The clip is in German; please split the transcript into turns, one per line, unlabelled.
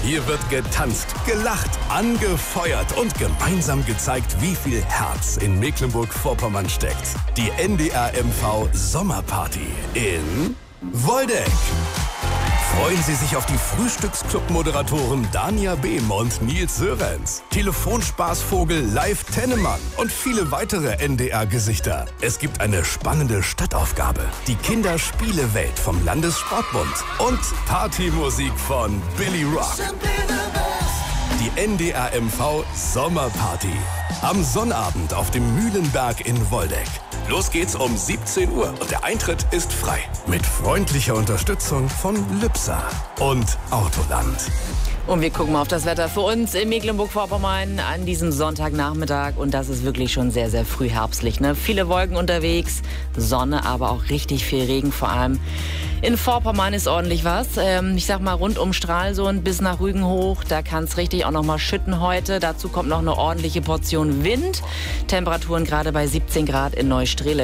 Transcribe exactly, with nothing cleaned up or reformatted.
Hier wird getanzt, gelacht, angefeuert und gemeinsam gezeigt, wie viel Herz in Mecklenburg-Vorpommern steckt. Die N D R M V Sommerparty in Woldeck. Freuen Sie sich auf die Frühstücksclub-Moderatoren Dania Behm und Nils Sörenz, Telefonspaßvogel Live Tennemann und viele weitere N D R-Gesichter. Es gibt eine spannende Stadtaufgabe, die Kinderspielewelt vom Landessportbund und Partymusik von Billy Rock. Die N D R M V Sommerparty. Am Sonnabend auf dem Mühlenberg in Woldeck. Los geht's um siebzehn Uhr und der Eintritt ist frei. Mit freundlicher Unterstützung von Lübser und Autoland.
Und wir gucken mal auf das Wetter für uns in Mecklenburg-Vorpommern an diesem Sonntagnachmittag. Und das ist wirklich schon sehr, sehr früh herbstlich. Ne? Viele Wolken unterwegs, Sonne, aber auch richtig viel Regen. Vor allem in Vorpommern ist ordentlich was. Ähm, ich sag mal rund um Stralsund bis nach Rügen hoch. Da kann es richtig auch noch mal schütten heute. Dazu kommt noch eine ordentliche Portion Wind. Temperaturen gerade bei siebzehn Grad in Neustrelitz.